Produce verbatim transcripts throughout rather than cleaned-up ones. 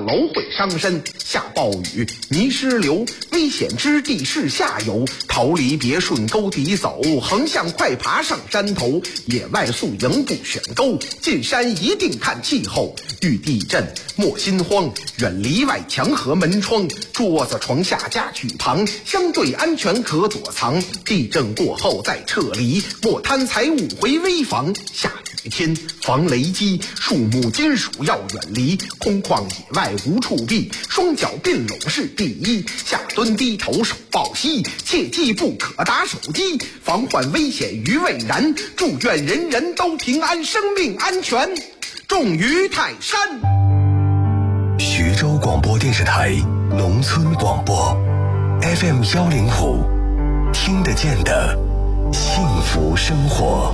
楼会伤身，下暴雨泥石流，危险之地是下游，逃离别顺沟底走，横向快爬上山头，野外宿营不选沟，进山一定看气候，遇地震莫心慌，远离外墙和门窗，桌子床下家具旁，相对安全可躲藏，地震过后再撤离，莫贪财物回危房，下雨天防雷击，树木金属要远离，空旷野外无处避，双脚并拢是第一，下蹲低头手抱膝，切记不可打手机，防患危险于未然，祝愿人人都平安，生命安全重于泰山。 徐州广播电视台农村广播 F M 幺零五，听得见的幸福生活。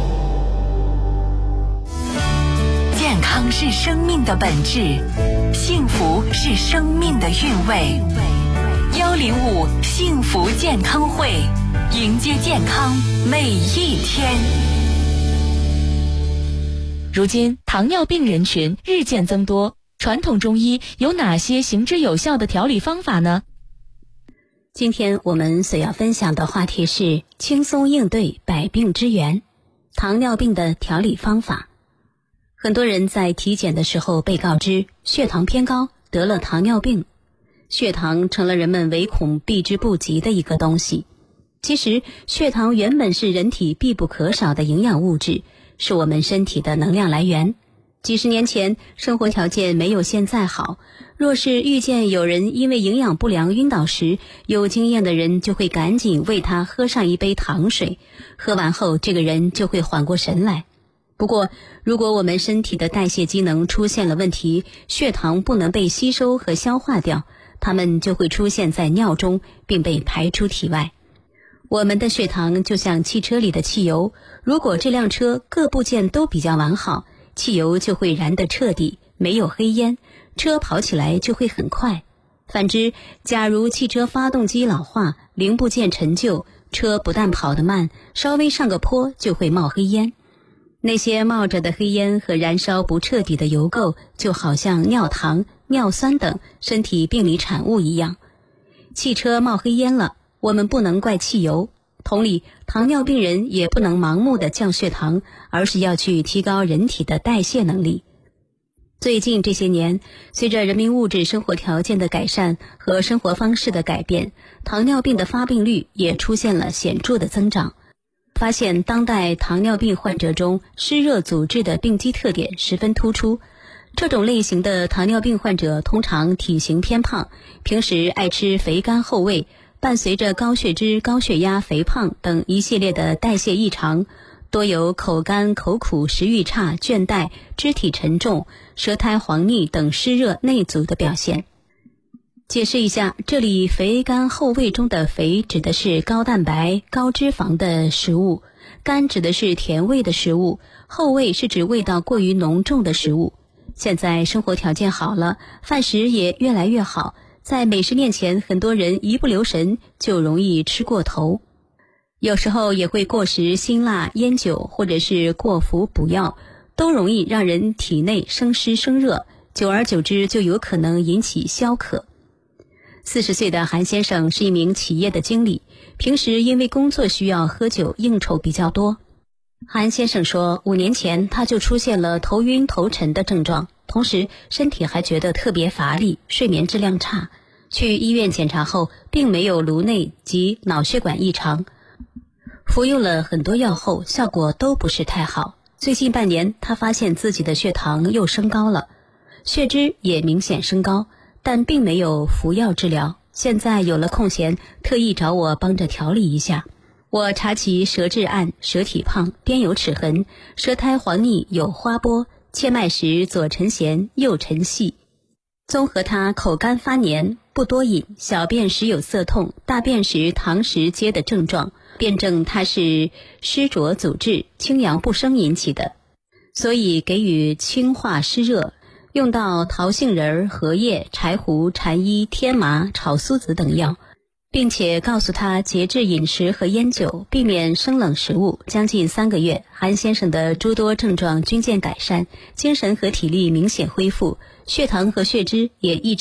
健康是生命的本质，幸福是生命的韵味。幺零五幸福健康会，迎接健康每一天。 如今糖尿病人群日渐增多，传统中医有哪些行之有效的调理方法呢？ 今天我们所要分享的话题是轻松应对百病之源，糖尿病的调理方法。很多人在体检的时候被告知血糖偏高，得了糖尿病。血糖成了人们唯恐避之不及的一个东西。其实血糖原本是人体必不可少的营养物质，是我们身体的能量来源。几十年前生活条件没有现在好，若是遇见有人因为营养不良晕倒时，有经验的人就会赶紧为他喝上一杯糖水，喝完后这个人就会缓过神来。不过如果我们身体的代谢机能出现了问题，血糖不能被吸收和消化掉，它们就会出现在尿中并被排出体外。我们的血糖就像汽车里的汽油，如果这辆车各部件都比较完好，汽油就会燃得彻底，没有黑烟，车跑起来就会很快。反之，假如汽车发动机老化，零部件陈旧，车不但跑得慢，稍微上个坡就会冒黑烟。那些冒着的黑烟和燃烧不彻底的油垢，就好像尿糖、尿酸等身体病理产物一样。汽车冒黑烟了，我们不能怪汽油。同理，糖尿病人也不能盲目的降血糖，而是要去提高人体的代谢能力。最近这些年，随着人民物质生活条件的改善和生活方式的改变，糖尿病的发病率也出现了显著的增长。发现当代糖尿病患者中湿热阻滞的病机特点十分突出。这种类型的糖尿病患者通常体型偏胖，平时爱吃肥甘厚味，伴随着高血脂、高血压、肥胖等一系列的代谢异常，多有口干、口苦、食欲差、倦怠、肢体沉重、舌苔黄腻等湿热内阻的表现。解释一下，这里肥甘厚味中的肥指的是高蛋白、高脂肪的食物，甘指的是甜味的食物，厚味是指味道过于浓重的食物。现在生活条件好了，饭食也越来越好，在美食面前，很多人一不留神就容易吃过头，有时候也会过食辛辣、烟酒，或者是过服补药，都容易让人体内生湿生热，久而久之就有可能引起消渴。四十岁的韩先生是一名企业的经理，平时因为工作需要喝酒应酬比较多。韩先生说，五年前他就出现了头晕头沉的症状，同时身体还觉得特别乏力，睡眠质量差。去医院检查后，并没有颅内及脑血管异常，服用了很多药后，效果都不是太好。最近半年，他发现自己的血糖又升高了，血脂也明显升高，但并没有服药治疗。现在有了空闲，特意找我帮着调理一下。我查其舌质暗，舌体胖，边有齿痕，舌苔黄腻，有花波，切脉时左沉弦，右沉细。综合他口干发黏，不多饮，小便时有涩痛，大便时溏湿结的症状，辩证它是湿浊阻滞、清阳不生引起的，所以给予清化湿热，用到桃杏仁、荷叶、柴胡、蝉衣、天麻、炒苏子等药，并且告诉他节制饮食和烟酒，避免生冷食物。将近三个月，韩先生的诸多症状均见改善，精神和体力明显恢复，血糖和血脂也一直